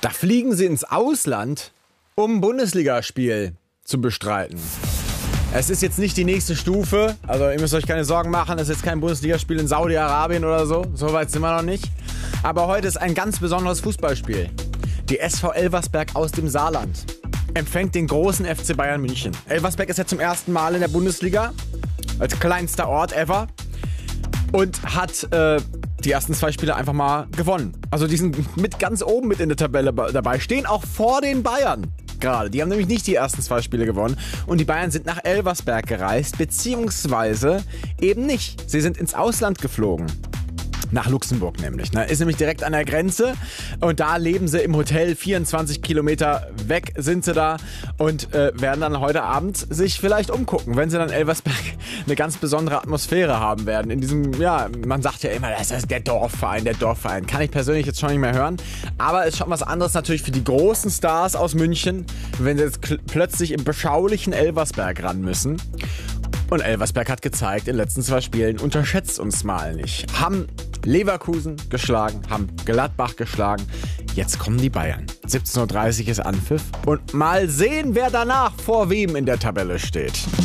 Da fliegen sie ins Ausland, um ein Bundesligaspiel zu bestreiten. Es ist jetzt nicht die nächste Stufe, also ihr müsst euch keine Sorgen machen, es ist jetzt kein Bundesligaspiel in Saudi-Arabien oder so, so weit sind wir noch nicht. Aber heute ist ein ganz besonderes Fußballspiel. Die SV Elversberg aus dem Saarland empfängt den großen FC Bayern München. Elversberg ist ja zum ersten Mal in der Bundesliga, als kleinster Ort ever, und hat die ersten 2 Spiele einfach mal gewonnen. Also die sind mit ganz oben mit in der Tabelle dabei, stehen auch vor den Bayern gerade. Die haben nämlich nicht die ersten 2 Spiele gewonnen und die Bayern sind nach Elversberg gereist, beziehungsweise eben nicht. Sie sind ins Ausland geflogen. Nach Luxemburg nämlich. Ist nämlich direkt an der Grenze und da leben sie im Hotel, 24 Kilometer weg sind sie da und werden dann heute Abend sich vielleicht umgucken, wenn sie dann Elversberg eine ganz besondere Atmosphäre haben werden. In diesem, ja, man sagt ja immer, das ist der Dorfverein. Kann ich persönlich jetzt schon nicht mehr hören. Aber ist schon was anderes natürlich für die großen Stars aus München, wenn sie jetzt plötzlich im beschaulichen Elversberg ran müssen. Und Elversberg hat gezeigt, in den letzten 2 Spielen, unterschätzt uns mal nicht. Haben Leverkusen geschlagen, haben Gladbach geschlagen. Jetzt kommen die Bayern. 17:30 Uhr ist Anpfiff. Und mal sehen, wer danach vor wem in der Tabelle steht.